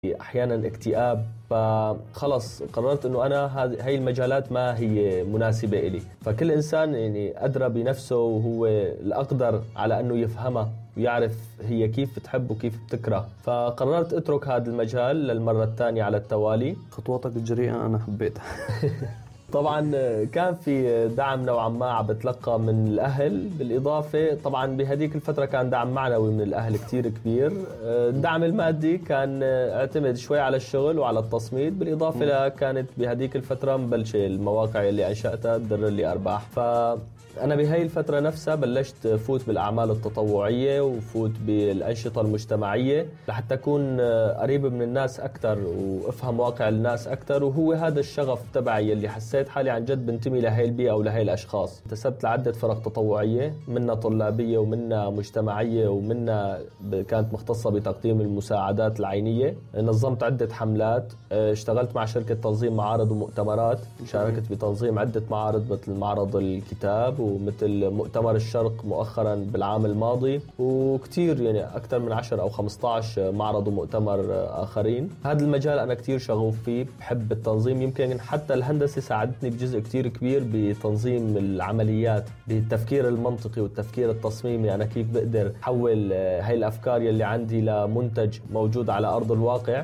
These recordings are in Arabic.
أحيانا اكتئاب، فخلص قررت أنه أنا هاي المجالات ما هي مناسبة إلي. فكل إنسان يعني أدرى بنفسه وهو الأقدر على أنه يفهمها ويعرف هي كيف بتحب وكيف بتكره. فقررت أترك هذا المجال للمرة الثانية على التوالي. خطواتك الجريئة أنا حبيتها. طبعا كان في دعم نوعا ما عم بتلقى من الأهل، بالإضافة طبعا بهديك الفترة كان دعم معنوي من الأهل كتير كبير. الدعم المادي كان اعتمد شوي على الشغل وعلى التصميم، بالإضافة كانت بهديك الفترة مبلشة المواقع اللي أنشأتها تدر لي أرباح. أنا بهاي الفترة نفسها بلشت فوت بالأعمال التطوعية وفوت بالأنشطة المجتمعية لحتى أكون قريب من الناس أكتر وأفهم واقع الناس أكتر. وهو هذا الشغف تبعي اللي حسيت حالي عن جد بنتمي لهاي البيئة ولهاي الأشخاص. انتسبت لعدة فرق تطوعية، منها طلابية ومنها مجتمعية ومنها كانت مختصة بتقديم المساعدات العينية. نظمت عدة حملات، اشتغلت مع شركة تنظيم معارض ومؤتمرات، شاركت بتنظيم عدة معارض مثل معرض الكتاب ومثل مؤتمر الشرق مؤخرا بالعام الماضي، وكتير يعني أكثر من 10 أو 15 معرض ومؤتمر آخرين. هذا المجال أنا كتير شغوف فيه، بحب التنظيم. يمكن حتى الهندسة ساعدتني بجزء كتير كبير بتنظيم العمليات، بالتفكير المنطقي والتفكير التصميمي. أنا كيف بقدر أحول هاي الأفكار يلي عندي لمنتج موجود على أرض الواقع.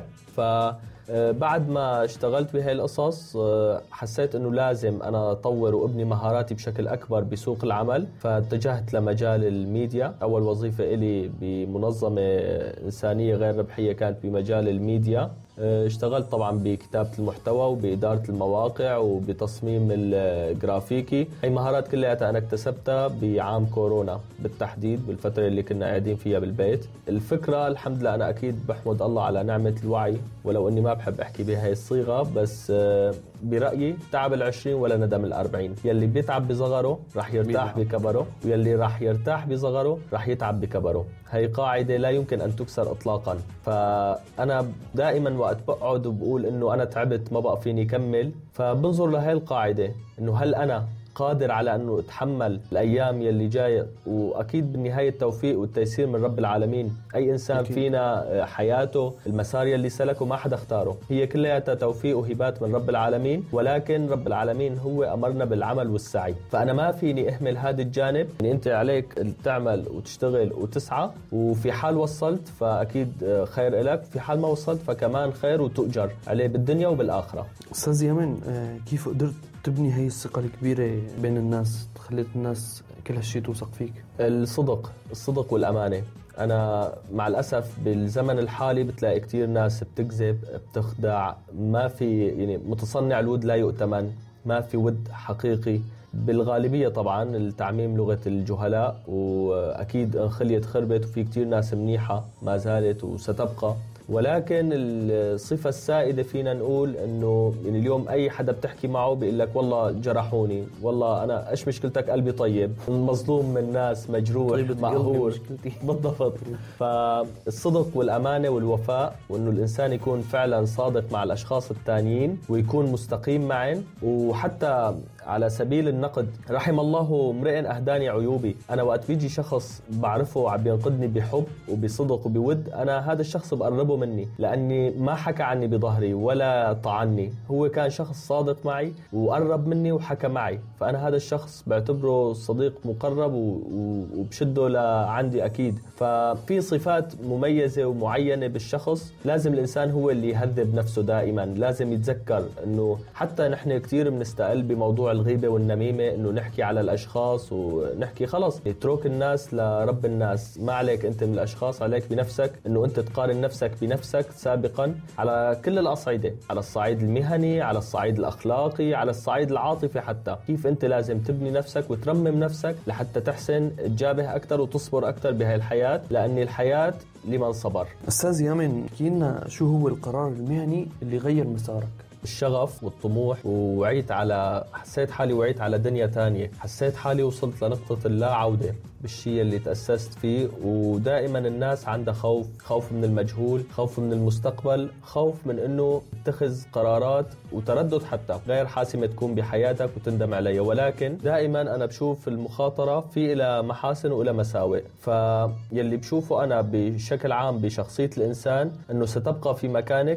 بعد ما اشتغلت بهاي القصص حسيت انه لازم انا اطور وابني مهاراتي بشكل اكبر بسوق العمل، فاتجهت لمجال الميديا. اول وظيفة الي بمنظمة انسانية غير ربحية كانت بمجال الميديا. اشتغلت طبعا بكتابة المحتوى وبإدارة المواقع وبتصميم الجرافيكي. هاي مهارات كلها أنا اكتسبتها بعام كورونا بالتحديد، بالفترة اللي كنا قاعدين فيها بالبيت. الفكرة الحمد لله أنا أكيد بحمد الله على نعمة الوعي، ولو أني ما بحب أحكي بهاي الصيغة، بس برأيي تعب 20 ولا ندم 40. يلي بيتعب بصغره رح يرتاح بكبره، ويلي رح يرتاح بصغره رح يتعب بكبره. هاي قاعدة لا يمكن أن تكسر إطلاقا. فأنا دائما وقت بقعد وبقول إنه أنا تعبت ما بقى فيني كمل، فبنظر لهاي القاعدة إنه هل أنا قادر على أنه أتحمل الأيام يلي جاية. وأكيد بالنهاية التوفيق والتيسير من رب العالمين. أي إنسان أكيد فينا حياته المسار يلي سلكه ما حدا اختاره، هي كلها توفيق وهبات من رب العالمين، ولكن رب العالمين هو أمرنا بالعمل والسعي. فأنا ما فيني أهمل هذا الجانب. يعني أنت عليك تعمل وتشتغل وتسعى، وفي حال وصلت فأكيد خير إلك، في حال ما وصلت فكمان خير وتؤجر عليه بالدنيا وبالآخرة. أستاذ يامن، كيف قدرت تبني هاي الثقة الكبيرة بين الناس، خليت الناس كل هالشي توثق فيك؟ الصدق والأمانة. أنا مع الأسف بالزمن الحالي بتلاقي كتير ناس بتكذب، بتخدع، ما في يعني متصنع الود لا يؤتمن، ما في ود حقيقي بالغالبية. طبعا التعميم لغة الجهلاء، وأكيد انخليت خربت، وفي كتير ناس منيحة ما زالت وستبقى. ولكن الصفة السائدة فينا نقول انه يعني اليوم اي حدا بتحكي معه بيقول لك والله جرحوني، والله انا ايش مشكلتك، قلبي طيب، مظلوم من الناس، مجروح، مقهور. بالضبط. فالصدق والامانة والوفاء، وانه الانسان يكون فعلا صادق مع الاشخاص التانيين ويكون مستقيم معهم. وحتى على سبيل النقد، رحم الله امرئ اهداني عيوبي. انا وقت بيجي شخص بعرفه عم ينقدني بحب وبصدق وبود، انا هذا الشخص بقربه مني، لاني ما حكى عني بظهري ولا طعني. هو كان شخص صادق معي وقرب مني وحكى معي، فانا هذا الشخص بعتبره صديق مقرب وبشده لعندي اكيد. ففي صفات مميزة ومعينة بالشخص لازم الانسان هو اللي يهذب نفسه دائما. لازم يتذكر انه حتى نحن كتير بنستقل بموضوع الغيبة والنميمة، انه نحكي على الاشخاص ونحكي خلص اترك الناس لرب الناس. ما عليك انت من الاشخاص، عليك بنفسك، انه انت تقارن نفسك بنفسك سابقا على كل الاصعدة، على الصعيد المهني، على الصعيد الاخلاقي، على الصعيد العاطفي حتى. كيف انت لازم تبني نفسك وترمم نفسك لحتى تحسن تجابه اكثر وتصبر اكثر بهاي الحياة، لان الحياة لمن صبر. أستاذ يامن، احكي لنا شو هو القرار المهني اللي غير مسارك؟ الشغف والطموح، حسيت حالي وعيت على دنيا تانية. حسيت حالي وصلت لنقطة اللا عودة بالشيء اللي تأسست فيه. ودائما الناس عندها خوف من المجهول، خوف من المستقبل، خوف من انه تتخذ قرارات وتردد حتى غير حاسمة تكون بحياتك وتندم عليها. ولكن دائما انا بشوف المخاطرة في إلى محاسن وإلى مساوئ. فيلي بشوفه انا بشكل عام بشخصية الانسان انه ستبقى في مكانك